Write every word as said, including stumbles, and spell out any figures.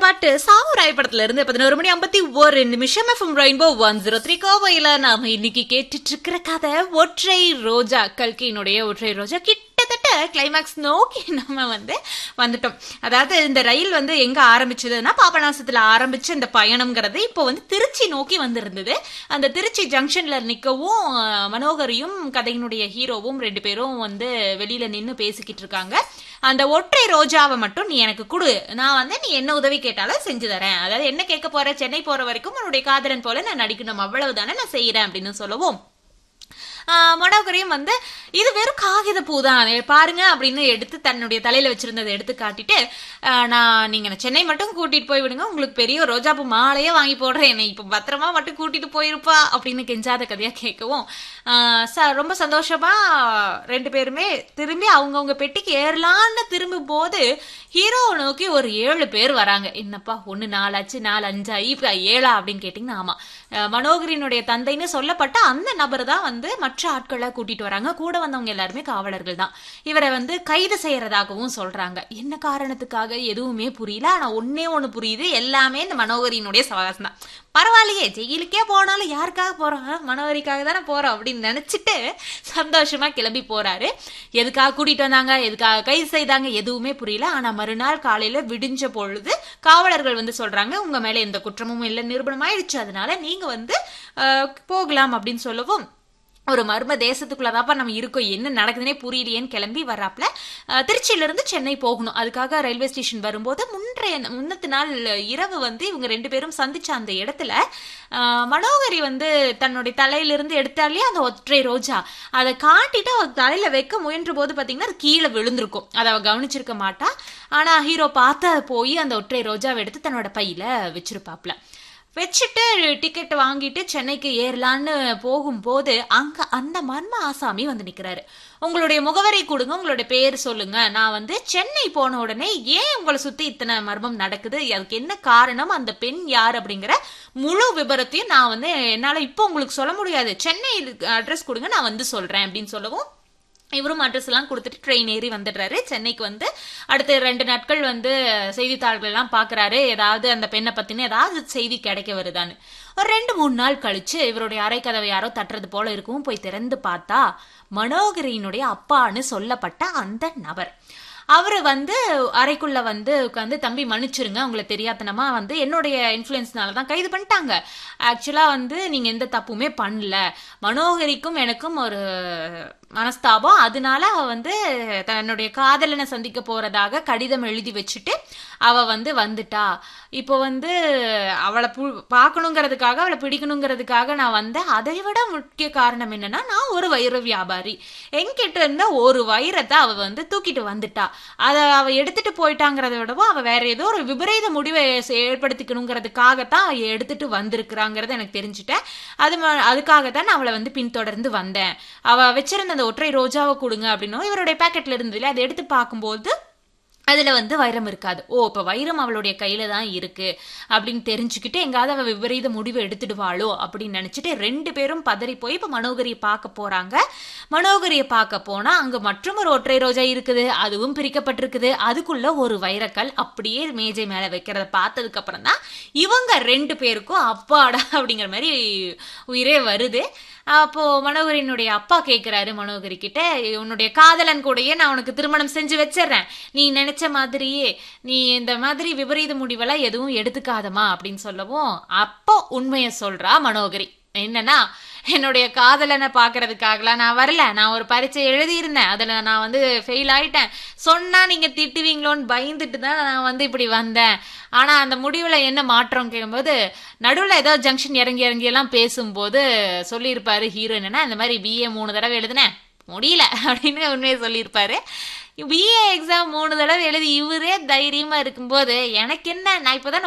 பாட்டு சாமுராய் படத்துல இருந்து பதினோரு மணி ஐம்பத்தி ஒரு நிமிஷம் FM rainbow one zero three கோவையில நாம இன்னைக்கு கேட்டுட்டு இருக்கிற கதை ஒற்றை ரோஜா. கல்கியினுடைய ஒற்றை ரோஜா கிட்டத்தட்ட கிளைமேக்ஸ் நோக்கி நம்ம வந்து வந்துட்டோம். அதாவது இந்த ரயில் வந்து எங்க ஆரம்பிச்சதுன்னா பாபநாசத்துல ஆரம்பிச்ச இந்த பயணம்ங்கிறது இப்போ வந்து திருச்சி நோக்கி வந்திருந்தது. அந்த திருச்சி ஜங்ஷன்ல நிக்கவும் மனோகரியும் கதையினுடைய ஹீரோவும் ரெண்டு பேரும் வந்து வெளியில நின்னு பேசிக்கிட்டு இருக்காங்க. அந்த ஒற்றை ரோஜாவை மட்டும் நீ எனக்கு கொடு, நான் வந்து நீ என்ன உதவி கேட்டாலும் செஞ்சு தரேன். அதாவது என்ன கேட்க போற, சென்னை போற வரைக்கும் உன்னுடைய காதலன் போல நான் நடிக்கணும், அவ்வளவுதானே நான் செய்யறேன் அப்படின்னு சொல்லவும் மனோகரியும் வந்து இது வெறும் காகித பூ தான் பாருங்க அப்படின்னு எடுத்து தன்னுடைய தலையில வச்சிருந்ததை எடுத்து காட்டிட்டு, நான் நீங்க சென்னை மட்டும் கூட்டிட்டு போய் விடுங்க, உங்களுக்கு பெரிய ரோஜா பூ மாலையே வாங்கி போடுறேன், என்னை இப்ப பத்திரமா மட்டும் கூட்டிட்டு போயிருப்பா அப்படின்னு கெஞ்சாத கதையா கேட்கவும் ரொம்ப சந்தோஷமா ரெண்டு பேருமே திரும்பி அவங்கவுங்க பெட்டிக்கு ஏறலான்னு திரும்பும் போது ஹீரோ நோக்கி ஒரு ஏழு பேர் வராங்க. என்னப்பா ஒன்னு நாலாச்சு, நாலு அஞ்சா, இப்ப ஏழா அப்படின்னு கேட்டீங்கன்னா ஆமா, மனோகரினுடைய தந்தைன்னு சொல்லப்பட்ட அந்த நபர் தான் வந்து மற்ற ஆட்களை கூட்டிட்டு வராங்க. கூட வந்தவங்க எல்லாருமே காவலர்கள் தான். இவரை வந்து கைது செய்யறதாகவும் சொல்றாங்க. என்ன காரணத்துக்காக எதுவுமே புரியல. ஆனா ஒன்னே ஒண்ணு புரியுது, எல்லாமே இந்த மனோகரியினுடைய சவாசம் தான். பரவாயில்லையே, ஜெயிலுக்கே போனாலும் யாருக்காக போறோம், மனோகரிக்காக தானே போறோம் அப்படின்னு நினைச்சிட்டு சந்தோஷமா கிளம்பி போறாரு. எதுக்காக கூட்டிட்டு வந்தாங்க, எதுக்காக கைது செய்தாங்க எதுவுமே புரியல. ஆனா மறுநாள் காலையில விடிஞ்ச பொழுது காவலர்கள் வந்து சொல்றாங்க, உங்க மேல எந்த குற்றமும் இல்லை, நிரூபணம் ஆயிடுச்சு, அதனால நீங்க வந்து போகலாம் அப்படின்னு சொல்லவும் ஒரு மர்ம தேசத்துக்குள்ளதாப்பா நம்ம இருக்கோம், என்ன நடக்குதுன்னே புரியலையேன்னு கிளம்பி வர்றாப்ல திருச்சியில இருந்து சென்னை போகணும். அதுக்காக ரயில்வே ஸ்டேஷன் வரும்போது முன்றைய முன்னத்து நாள் இரவு வந்து இவங்க ரெண்டு பேரும் சந்திச்ச அந்த இடத்துல மனோகரி வந்து தன்னுடைய தலையிலிருந்து எடுத்தாலே அந்த ஒற்றை ரோஜா அதை காட்டிட்டு அவ தலையில வைக்க முயன்ற போது பாத்தீங்கன்னா அது கீழே விழுந்திருக்கும். அதை அவ கவனிச்சிருக்க மாட்டா. ஆனா ஹீரோ பார்த்து போய் அந்த ஒற்றை ரோஜாவை எடுத்து தன்னோட பையில வச்சிருப்பாப்ல. வச்சுட்டு டிக்கெட் வாங்கிட்டு சென்னைக்கு ஏறலான்னு போகும்போது அங்க அந்த மர்ம ஆசாமி வந்து நிக்கிறாரு. உங்களுடைய முகவரி கொடுங்க, உங்களுடைய பேர் சொல்லுங்க, நான் வந்து சென்னை போன உடனே ஏன் உங்களை சுத்தி இத்தனை மர்மம் நடக்குது, அதுக்கு என்ன காரணம், அந்த பெண் யார் அப்படிங்கிற முழு விபரத்தையும் நான் வந்து என்னால இப்போ உங்களுக்கு சொல்ல முடியாது, சென்னை அட்ரஸ் கொடுங்க நான் வந்து சொல்றேன் அப்படின்னு சொல்லவும் இவரும் அட்ரஸ் எல்லாம் கொடுத்துட்டு ட்ரெயின் ஏறி வந்துடுறாரு. சென்னைக்கு வந்து அடுத்த ரெண்டு நாட்கள் வந்து செய்தித்தாள்கள் எல்லாம் பாக்குறாரு, ஏதாவது அந்த பெண்ணை பத்தின ஏதாவது செய்தி கிடைக்க வருதான்னு. ஒரு ரெண்டு மூணு நாள் கழிச்சு இவருடைய அரை கதவை யாரோ தட்டுறது போல இருக்கும். போய் திறந்து பார்த்தா மனோகரியினுடைய அப்பான்னு சொல்லப்பட்ட அந்த நபர். அவரு வந்து அறைக்குள்ள வந்து உட்காந்து, தம்பி மன்னிச்சிருங்க, உங்களை தெரியாதனமா வந்து என்னுடைய இன்ஃபுளுன்ஸ்னாலதான் கைது பண்ணிட்டாங்க, ஆக்சுவலா வந்து நீங்க எந்த தப்புமே பண்ணல, மனோகரிக்கும் எனக்கும் ஒரு மனஸ்தாபம், அதனால அவ வந்து தன்னுடைய காதலனை சந்திக்க போறதாக கடிதம் எழுதி வச்சுட்டு அவ வந்து வந்துட்டா, இப்போ வந்து அவளை பார்க்கணுங்கிறதுக்காக அவளை பிடிக்கணுங்கிறதுக்காக நான் வந்தேன், அதை விட முக்கிய காரணம் என்னன்னா நான் ஒரு வைர வியாபாரி, என்கிட்ட இருந்த ஒரு வைரத்தை அவ வந்து தூக்கிட்டு வந்துட்டா, அதை அவ எடுத்துட்டு போயிட்டாங்கிறத விடவும் அவ வேற ஏதோ ஒரு விபரீத முடிவை ஏற்படுத்திக்கணுங்கிறதுக்காகத்தான் அவ எடுத்துட்டு வந்திருக்கிறாங்கிறத எனக்கு தெரிஞ்சுட்டேன், அது அதுக்காகத்தான் நான் அவளை வந்து பின்தொடர்ந்து வந்தேன், அவ வச்சிருந்த அந்த ஒற்றை ரோஜாவை கொடுங்க அப்படின்னும் இவருடைய பேக்கெட்ல இருந்ததுல அதை எடுத்து பார்க்கும்போது அதுல வந்து வைரம் இருக்காது. ஓ, இப்ப வைரம் அவளுடைய கையில தான் இருக்கு அப்படின்னு தெரிஞ்சுக்கிட்டு எங்காவது அவ விபரீத முடிவு எடுத்துடுவாளோ அப்படின்னு நினைச்சிட்டு ரெண்டு பேரும் பதறி போய் இப்ப மனோகரியை பார்க்க போறாங்க. மனோகரியை பார்க்க போனா அங்க மற்றும் ஒரு ஒற்றை ரோஜா இருக்குது, அதுவும் பிரிக்கப்பட்டிருக்குது, அதுக்குள்ள ஒரு வைரக்கல் அப்படியே மேஜை மேல வைக்கிறத பார்த்ததுக்கு அப்புறம் தான் இவங்க ரெண்டு பேருக்கும் அப்பாடா அப்படிங்கிற மாதிரி உயிரே வருது. அப்போ மனோகரினுடைய அப்பா கேட்கிறாரு மனோகரி கிட்ட, உன்னுடைய காதலன் கூடயே நான் உனக்கு திருமணம் செஞ்சு வச்சிடறேன், நீ நினைச்ச மாதிரியே, நீ இந்த மாதிரி விபரீத முடிவெல்லாம் எதுவும் எடுத்துக்காதமா அப்படின்னு சொல்லவும் அப்போ உண்மைய சொல்றா மனோகரி. என்னன்னா, என்னுடைய காதலனை பாக்குறதுக்காகலாம் நான் வரல, நான் ஒரு பரீட்சை எழுதியிருந்தேன், அதுல நான் வந்து ஃபெயில் ஆயிட்டேன், சொன்னா நீங்க திட்டுவீங்களோன்னு பயந்துட்டு தான் நான் வந்து இப்படி வந்தேன், ஆனா அந்த முடிவுல என்ன மாற்றம் கேட்கும்போது நடுவுல ஏதோ ஜங்ஷன் இறங்கி இறங்கி எல்லாம் பேசும்போது சொல்லியிருப்பாரு ஹீரோ, என்னன்னா இந்த மாதிரி பிஏ மூணு தடவை எழுதுனேன் முடியல அப்படின்னு உண்மையை சொல்லியிருப்பாரு. பிஏ எக்ஸாம் மூணு தடவை எழுதி இவரே தைரியமா இருக்கும்போது எனக்கு என்ன, நான் இப்பதான்